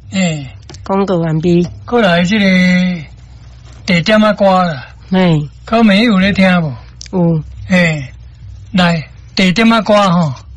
广告完毕。 过来这个地点啊歌啦， 嘿， เขา没有咧听无？ 有， 来地点啊歌吼。